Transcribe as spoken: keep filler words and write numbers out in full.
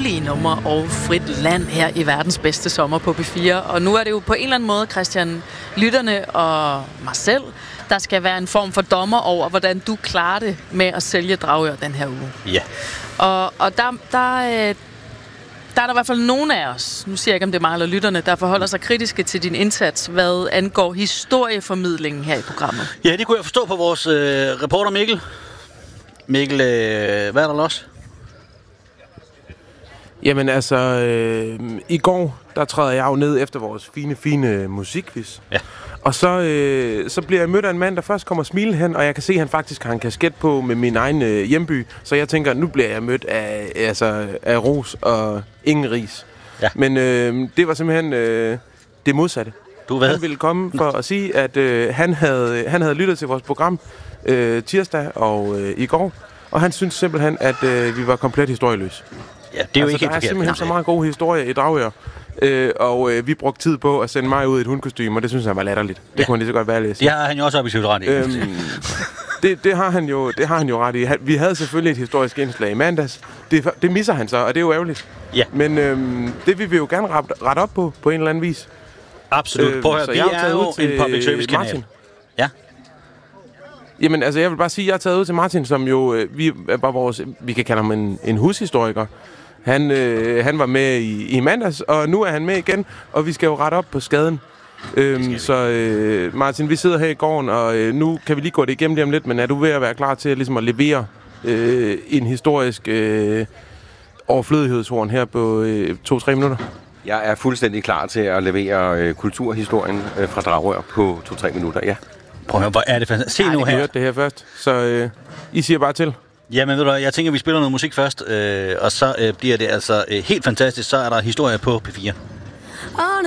rolige numre og frit land her i verdens bedste sommer på P fire. Og nu er det jo på en eller anden måde, Christian, lytterne og mig selv, der skal være en form for dommer over, hvordan du klarer det med at sælge Dragør den her uge. Ja. Og, og der, der, øh, der er der i hvert fald nogen af os, nu siger jeg ikke, om det er mig eller lytterne, der forholder sig kritiske til din indsats, hvad angår historieformidlingen her i programmet. Ja, det kunne jeg forstå på vores øh, reporter Mikkel. Mikkel, øh, hvad er der også? Jamen altså, øh, i går, der træder jeg jo ned efter vores fine, fine musikquiz. Ja. Og så, øh, så bliver jeg mødt af en mand, der først kommer smilende hen, og jeg kan se, at han faktisk har en kasket på med min egen øh, hjemby. Så jeg tænker, nu bliver jeg mødt af, altså, af ros og ingen ris. Ja. Men øh, det var simpelthen øh, det modsatte. Du hvad? Han ville komme for at sige, at øh, han, havde, han havde lyttet til vores program øh, tirsdag og øh, i går. Og han synes simpelthen, at øh, vi var komplet historieløse. Ja, det er jo altså, ikke helt der er forkert. simpelthen så meget god historie i Dragør. Øh, og øh, vi brugte tid på at sende mig ud i et hundkostyme, og det synes jeg var latterligt. Det Ja. kunne han lige så godt være at læse. Det har han jo også objektivt ret i. Øhm, det, det, har han jo, det har han jo ret i. Vi havde selvfølgelig et historisk indslag i mandags. Det, det misser han så, og det er jo ærgerligt. Ja. Men øhm, det vil vi jo gerne rette, rette op på, på en eller anden vis. Absolut. Prøv at høre, så vi jeg har er taget jo ud til en public service kanal. Martin. Ja. Jamen, altså, jeg vil bare sige, at jeg er taget ud til Martin, som jo, øh, vi var vores, vi kan kalde ham en, en hushistoriker. Han, øh, han var med i, i mandags, og nu er han med igen, og vi skal jo rette op på skaden. Øhm, så øh, Martin, vi sidder her i gården, og øh, nu kan vi lige gå det igennem lige om lidt, men er du ved at være klar til ligesom at levere øh, en historisk øh, overflødighedshorn her på øh, to-tre minutter? Jeg er fuldstændig klar til at levere øh, kulturhistorien øh, fra Dragør på to-tre minutter, ja. Prøv at høre, hvor er det fantastisk. Se Ej, nu jeg her. hørte det her først, så øh, I siger bare til. Jamen ved du hvad, jeg tænker, vi spiller noget musik først, øh, og så øh, bliver det altså øh, helt fantastisk. Så er der historie på P fire.